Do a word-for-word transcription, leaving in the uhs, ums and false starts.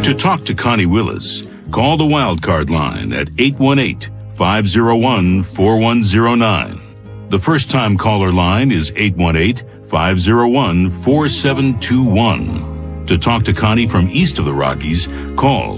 To talk to Connie Willis, call the Wildcard line at eight one eight, five oh one, four one oh nine. The first-time caller line is eight one eight, five oh one, four seven two one. To talk to Connie from east of the Rockies, call